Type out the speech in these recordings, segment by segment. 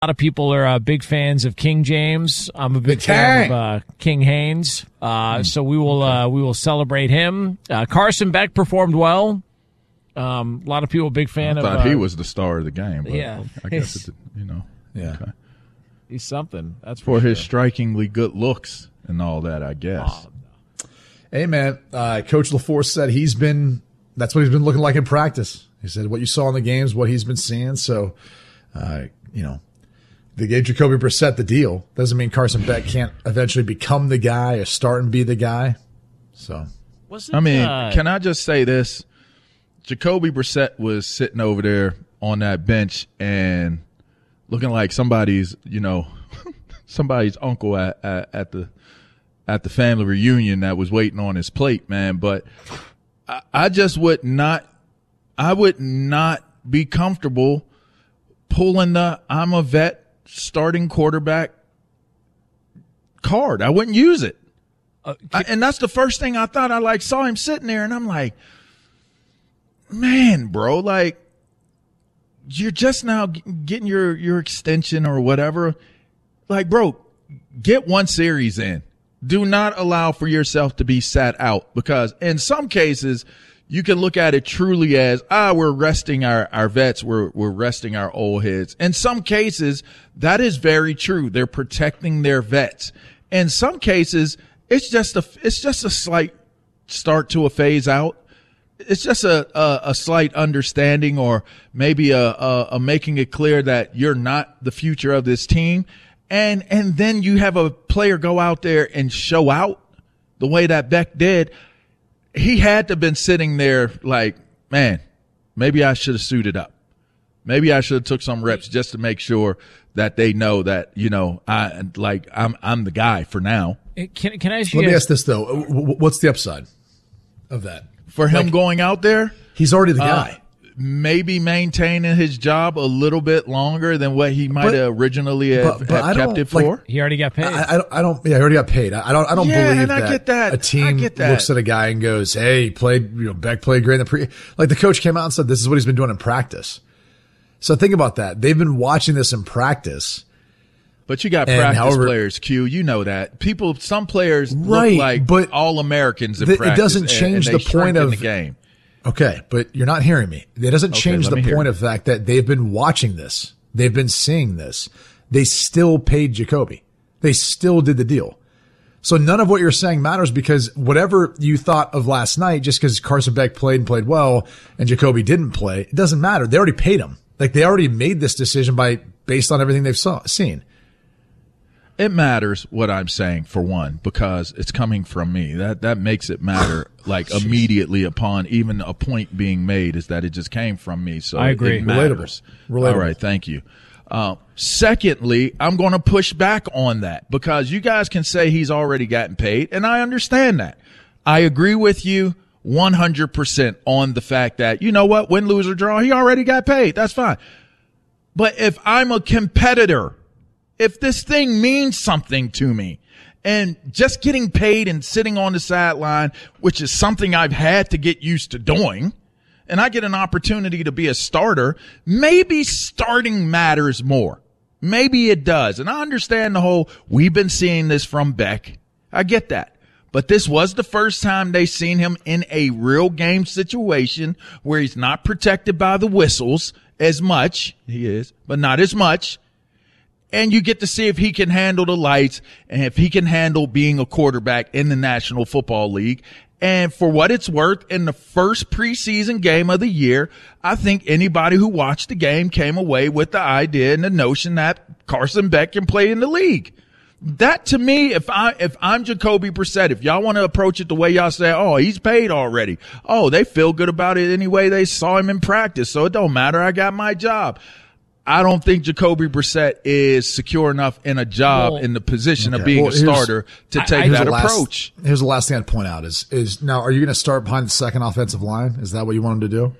A lot of people are big fans of King James. I'm a big fan of King Haynes. So we will celebrate him. Carson Beck performed well. A lot of people big fan of. I thought he was the star of the game. But yeah, I guess yeah, okay. He's something. That's for sure. his strikingly good looks and all that. I guess. Hey man, Coach LaForce said that's what he's been looking like in practice. He said what you saw in the games, what he's been seeing. So, they gave Jacoby Brissett the deal. Doesn't mean Carson Beck can't eventually become the guy or start and be the guy. So, can I just say this? Jacoby Brissett was sitting over there on that bench and looking like somebody's uncle at the family reunion that was waiting on his plate, man. But I would not be comfortable pulling the I'm a vet starting quarterback card. I wouldn't use it. And that's the first thing I thought. I saw him sitting there and I'm like, man, bro, you're just now getting your extension or whatever. Bro, get one series in. Do not allow for yourself to be sat out, because in some cases you can look at it truly as, we're resting our vets. We're resting our old heads. In some cases, that is very true. They're protecting their vets. In some cases, it's just a slight start to a phase out. It's just a slight understanding, or maybe a making it clear that you're not the future of this team. And then you have a player go out there and show out the way that Beck did. He had to have been sitting there like, man, maybe I should have suited up. Maybe I should have took some reps just to make sure that they know that, I'm the guy for now. Can I ask you? Let me ask this though. What's the upside of that? For him going out there? He's already the guy. Maybe maintaining his job a little bit longer than what he might have originally have kept it for. He already got paid. I don't. Yeah, he already got paid. I don't believe that a team looks at a guy and goes, "Hey, Beck played great in the pre." Like the coach came out and said, "This is what he's been doing in practice." So think about that. They've been watching this in practice. But you got practice players, Q. You know that some players look like All-Americans in practice. It doesn't change the point of the game. Okay, but you're not hearing me. It doesn't change the point of the fact that they've been watching this. They've been seeing this. They still paid Jacoby. They still did the deal. So none of what you're saying matters, because whatever you thought of last night, just because Carson Beck played and played well and Jacoby didn't play, it doesn't matter. They already paid him. They already made this decision based on everything they've seen. It matters what I'm saying, for one, because it's coming from me. That makes it matter immediately upon even a point being made, is that it just came from me. So I agree. It matters. Relatable. All right. Thank you. Secondly, I'm going to push back on that, because you guys can say he's already gotten paid, and I understand that. I agree with you 100% on the fact that, you know what, win, lose, or draw, he already got paid. That's fine. But if I'm a competitor, if this thing means something to me, and just getting paid and sitting on the sideline, which is something I've had to get used to doing, and I get an opportunity to be a starter, maybe starting matters more. Maybe it does. And I understand we've been seeing this from Beck. I get that. But this was the first time they seen him in a real game situation where he's not protected by the whistles as much. He is, but not as much. And you get to see if he can handle the lights and if he can handle being a quarterback in the National Football League. And for what it's worth, in the first preseason game of the year, I think anybody who watched the game came away with the idea and the notion that Carson Beck can play in the league. That, to me, if I'm Jacoby Brissett, if y'all want to approach it the way y'all say, oh, he's paid already. Oh, they feel good about it anyway. They saw him in practice, so it don't matter. I got my job. I don't think Jacoby Brissett is secure enough in a job in the position of being a starter to take that approach. Here's the last thing I'd point out is now, are you going to start behind the second offensive line? Is that what you want him to do?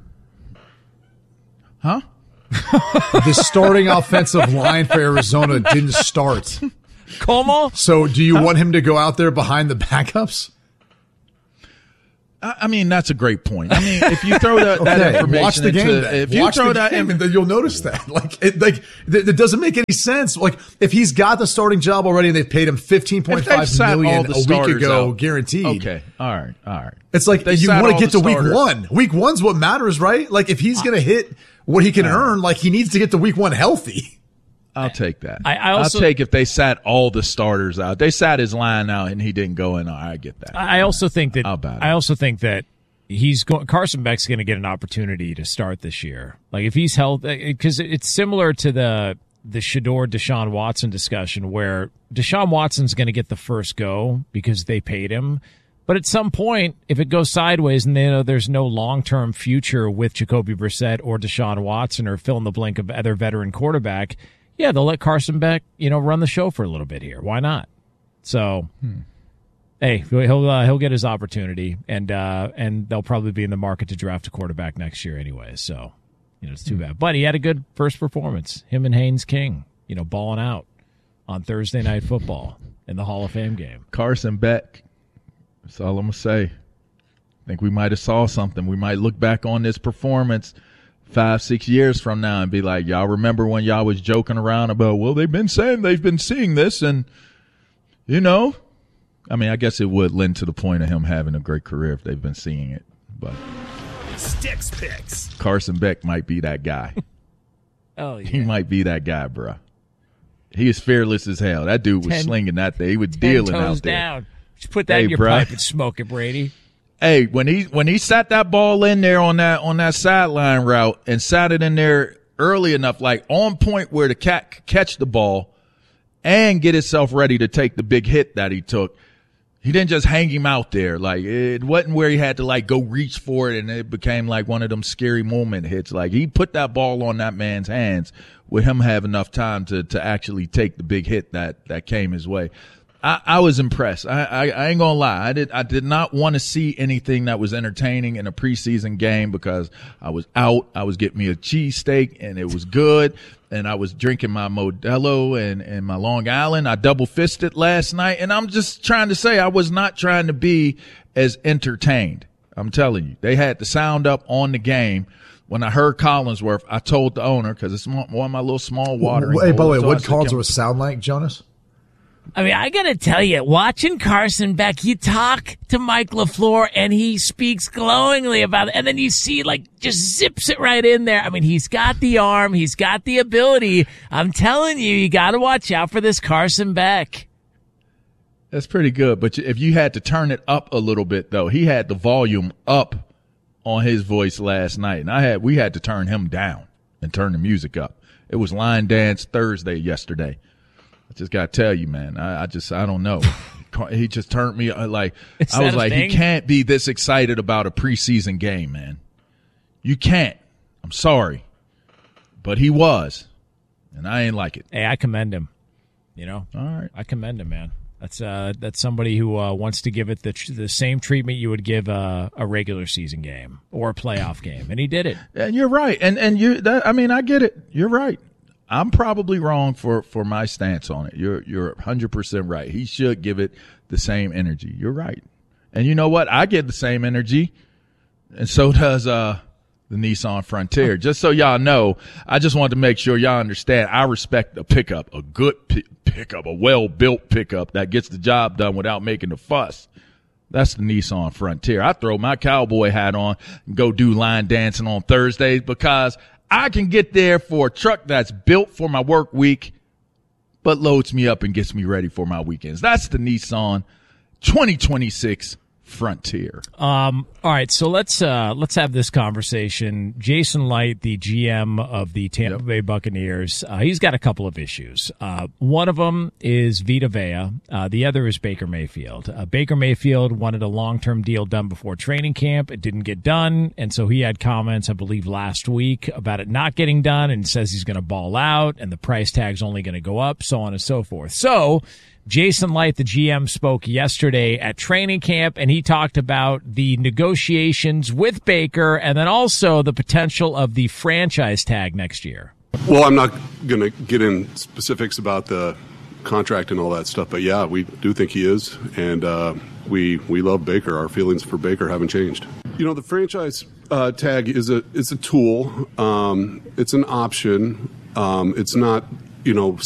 Huh? The starting offensive line for Arizona didn't start. Como? So do you want him to go out there behind the backups? I mean, that's a great point. I mean, if you throw that information watch the game, if you throw that game, and then you'll notice that. It doesn't make any sense. Like, if he's got the starting job already and they've paid him $15.5 million a week ago, guaranteed. Okay, all right. It's like you want to get to week one. Week one's what matters, right? Like, if he's going to hit what he can earn, like, he needs to get to week one healthy. I'll take that. I'll take if they sat all the starters out. They sat his line out and he didn't go in. I get that. I also think that Carson Beck's going to get an opportunity to start this year. Like, if he's held, because it's similar to the Shedeur Deshaun Watson discussion, where Deshaun Watson's going to get the first go because they paid him. But at some point, if it goes sideways and they know there's no long-term future with Jacoby Brissett or Deshaun Watson or fill in the blank of other veteran quarterback, yeah, they'll let Carson Beck, run the show for a little bit here. Why not? So, hey, he'll get his opportunity, and they'll probably be in the market to draft a quarterback next year anyway. So, it's too bad. But he had a good first performance. Him and Haynes King, balling out on Thursday Night Football in the Hall of Fame game. Carson Beck. That's all I'm gonna say. I think we might have saw something. We might look back on this performance 5-6 years from now and be like, y'all remember when y'all was joking around about, well, they've been saying they've been seeing this, and I mean, I guess it would lend to the point of him having a great career if they've been seeing it. But Sticks Picks. Carson Beck might be that guy. Oh yeah, he might be that guy, bro. He is fearless as hell. That dude was slinging that thing. He was dealing out there. Down. Just put that in your pipe and smoke it, Brady. Hey, when he sat that ball in there on that sideline route and sat it in there early enough, like on point where the cat could catch the ball and get himself ready to take the big hit that he took, he didn't just hang him out there. Like, it wasn't where he had to like go reach for it and it became like one of them scary moment hits. Like, he put that ball on that man's hands with him have enough time to actually take the big hit that came his way. I was impressed. I ain't gonna lie. I did not want to see anything that was entertaining in a preseason game because I was out. I was getting me a cheesesteak and it was good. And I was drinking my Modelo and my Long Island. I double fisted last night. And I'm just trying to say I was not trying to be as entertained. I'm telling you, they had the sound up on the game. When I heard Collinsworth, I told the owner, because it's one of my little small watering. Hey, by the way, what Collinsworth sound like, Jonas? I mean, I got to tell you, watching Carson Beck, you talk to Mike LaFleur and he speaks glowingly about it. And then you see, just zips it right in there. I mean, he's got the arm. He's got the ability. I'm telling you got to watch out for this Carson Beck. That's pretty good. But if you had to turn it up a little bit, though, he had the volume up on his voice last night. And we had to turn him down and turn the music up. It was Line Dance Thursday yesterday. I just got to tell you, man, I don't know. He just turned me like, I was like, he can't be this excited about a preseason game, man. You can't. I'm sorry. But he was. And I ain't like it. Hey, I commend him. All right. I commend him, man. That's somebody who wants to give it the same treatment you would give a regular season game or a playoff game. And he did it. And you're right. And I get it. You're right. I'm probably wrong for my stance on it. You're 100% right. He should give it the same energy. You're right. And you know what? I get the same energy, and so does the Nissan Frontier. Just so y'all know, I just wanted to make sure y'all understand. I respect a pickup, a good pickup, a well-built pickup that gets the job done without making a fuss. That's the Nissan Frontier. I throw my cowboy hat on and go do line dancing on Thursdays because I can get there for a truck that's built for my work week, but loads me up and gets me ready for my weekends. That's the Nissan 2026 Frontier. All right, so let's have this conversation. Jason Licht, the GM of the Tampa Bay Buccaneers, he's got a couple of issues. One of them is Vita Vea. The other is Baker Mayfield. Baker Mayfield wanted a long-term deal done before training camp. It didn't get done, and so he had comments, I believe, last week about it not getting done, and says he's going to ball out, and the price tag's only going to go up, so on and so forth. So Jason Licht, the GM, spoke yesterday at training camp, and he talked about the negotiations with Baker and then also the potential of the franchise tag next year. Well, I'm not going to get in specifics about the contract and all that stuff, but yeah, we do think he is. And we love Baker. Our feelings for Baker haven't changed. You know, the franchise tag is a tool. It's an option. It's not,